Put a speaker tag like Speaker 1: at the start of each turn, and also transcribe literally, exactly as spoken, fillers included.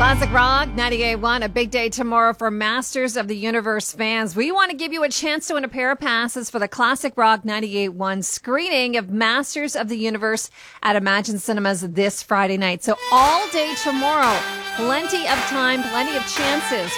Speaker 1: Classic Rock ninety-eight point one, a big day tomorrow for Masters of the Universe fans. We want to give you a chance to win a pair of passes for the Classic Rock ninety-eight point one screening of Masters of the Universe at Imagine Cinemas this Friday night. So all day tomorrow, plenty of time, plenty of chances